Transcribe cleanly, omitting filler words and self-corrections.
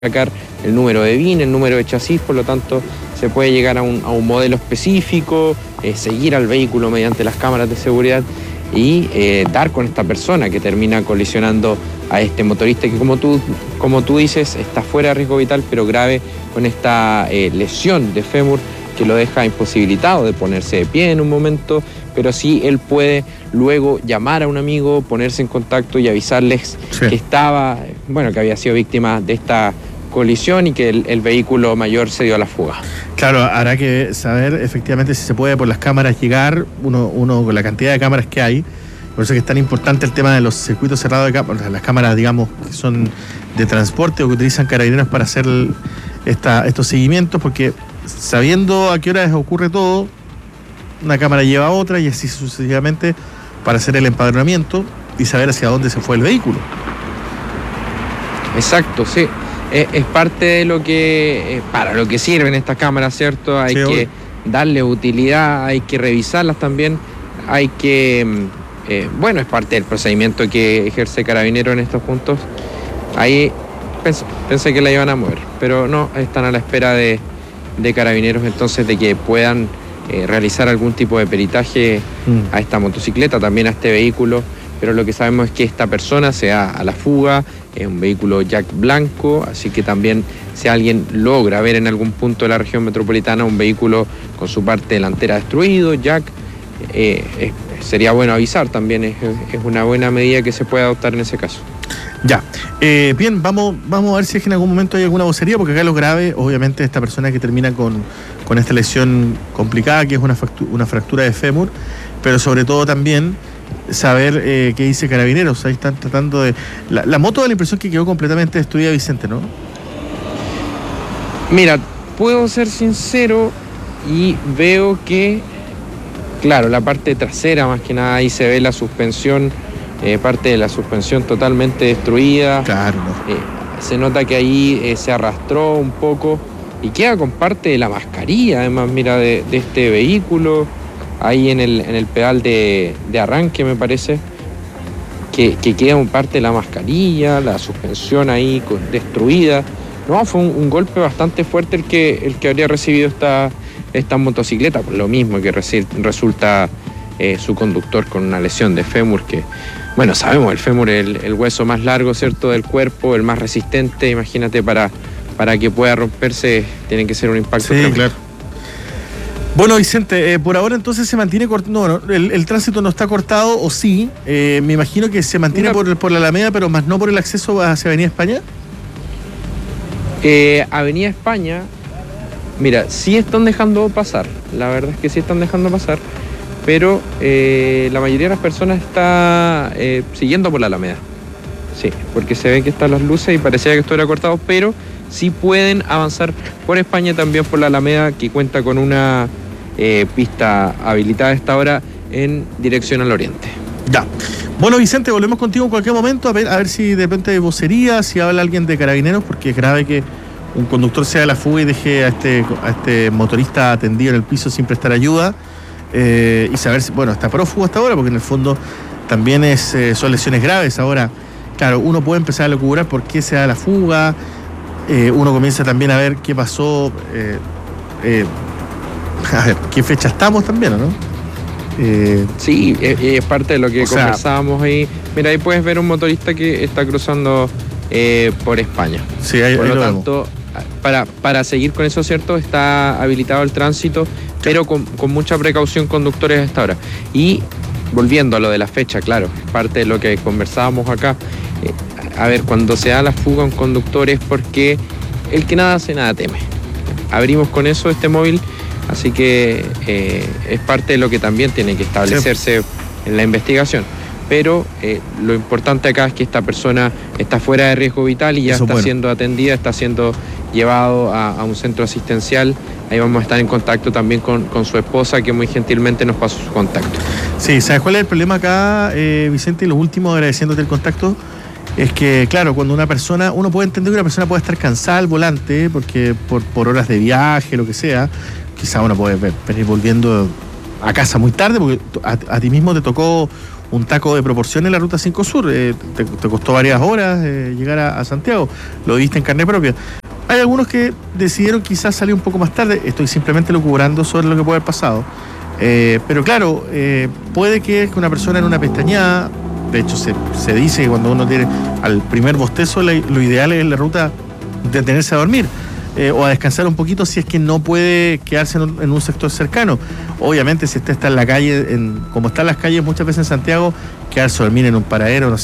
sacar el número de VIN, el número de chasis, por lo tanto se puede llegar a un modelo específico, seguir al vehículo mediante las cámaras de seguridad y dar con esta persona que termina colisionando a este motorista que, como tú dices, está fuera de riesgo vital, pero grave con esta lesión de fémur que lo deja imposibilitado de ponerse de pie en un momento, pero sí él puede luego llamar a un amigo, ponerse en contacto y avisarles que que había sido víctima de esta colisión y que el vehículo mayor se dio a la fuga. Claro, habrá que saber efectivamente si se puede por las cámaras llegar, uno con la cantidad de cámaras que hay. Por eso es que es tan importante el tema de los circuitos cerrados de cámaras, las cámaras, digamos, que son de transporte o que utilizan carabineros para hacer estos seguimientos, porque sabiendo a qué horas ocurre todo, una cámara lleva a otra y así sucesivamente para hacer el empadronamiento y saber hacia dónde se fue el vehículo. Exacto, sí. Es parte de lo que para lo que sirven estas cámaras, ¿cierto? Hay que darle utilidad, hay que revisarlas también, hay que... es parte del procedimiento que ejerce Carabinero en estos puntos. Ahí pensé que la iban a mover, pero no, están a la espera de Carabineros entonces de que puedan realizar algún tipo de peritaje a esta motocicleta, también a este vehículo, pero lo que sabemos es que esta persona se da a la fuga, es un vehículo jack blanco, así que también si alguien logra ver en algún punto de la región metropolitana un vehículo con su parte delantera destruido, jack, sería bueno avisar también, es una buena medida que se puede adoptar en ese caso. Ya, bien, vamos a ver si es que en algún momento hay alguna vocería, porque acá lo grave, obviamente, esta persona que termina con esta lesión complicada, que es una fractura de fémur, pero sobre todo también saber qué dice Carabineros. Ahí están tratando de... La moto da la impresión que quedó completamente destruida, Vicente, ¿no? Mira, puedo ser sincero y veo que, claro, la parte trasera más que nada, ahí se ve la suspensión, parte de la suspensión totalmente destruida. Claro. Se nota que ahí se arrastró un poco y queda con parte de la mascarilla, además, mira, de este vehículo. Ahí en el pedal de arranque, me parece, que queda un parte de la mascarilla, la suspensión ahí destruida. No, fue un golpe bastante fuerte el que habría recibido esta motocicleta, por lo mismo que resulta su conductor con una lesión de fémur, que, bueno, sabemos, el fémur es el hueso más largo, ¿cierto?, del cuerpo, el más resistente. Imagínate, para que pueda romperse, tiene que ser un impacto. Sí, tremendo. Claro. Bueno, Vicente, por ahora entonces se mantiene cortado. No, el tránsito no está cortado, o sí. Me imagino que se mantiene por la Alameda, pero más no por el acceso hacia Avenida España. Avenida España, mira, sí están dejando pasar. La verdad es que sí están dejando pasar, pero la mayoría de las personas está siguiendo por la Alameda. Sí, porque se ven que están las luces y parecía que esto era cortado, pero sí pueden avanzar por España, también por la Alameda, que cuenta con una pista habilitada a esta hora en dirección al oriente. Ya. Bueno, Vicente, volvemos contigo en cualquier momento a ver si de repente hay vocería, si habla alguien de Carabineros, porque es grave que un conductor se dé a la fuga y deje a este motorista atendido en el piso sin prestar ayuda, y saber si, bueno, está prófugo hasta ahora, porque en el fondo también son lesiones graves. Ahora, claro, uno puede empezar a lucurar por qué se da la fuga. Uno comienza también a ver qué pasó, a ver, qué fecha estamos también, ¿no? Sí, es parte de lo que conversábamos ahí. Mira, ahí puedes ver un motorista que está cruzando por España. Sí, ahí, por lo tanto, para seguir con eso, ¿cierto? Está habilitado el tránsito, pero con mucha precaución, conductores a esta hora. Y volviendo a lo de la fecha, claro, parte de lo que conversábamos acá. A ver, cuando se da la fuga a un conductor es porque el que nada hace, nada teme. Abrimos con eso este móvil, así que es parte de lo que también tiene que establecerse en la investigación. Pero lo importante acá es que esta persona está fuera de riesgo vital y ya está siendo atendida, está siendo llevado a un centro asistencial. Ahí vamos a estar en contacto también con su esposa, que muy gentilmente nos pasó su contacto. Sí, ¿sabes cuál es el problema acá, Vicente? Y lo último, agradeciéndote el contacto, es que, claro, cuando uno puede entender que una persona puede estar cansada al volante, porque por horas de viaje, lo que sea, quizá uno puede venir volviendo a casa muy tarde, porque a ti mismo te tocó un taco de proporciones en la Ruta 5 Sur. Te costó varias horas llegar a Santiago, lo viste en carne propia. Hay algunos que decidieron quizás salir un poco más tarde, estoy simplemente lucubrando sobre lo que puede haber pasado. Pero claro, puede que una persona en una pestañeada, de hecho se dice que cuando uno tiene al primer bostezo, lo ideal es en la ruta detenerse a dormir. O a descansar un poquito si es que no puede quedarse en un sector cercano. Obviamente si usted está en la calle, como están las calles muchas veces en Santiago, quedarse a dormir en un paradero, no sé,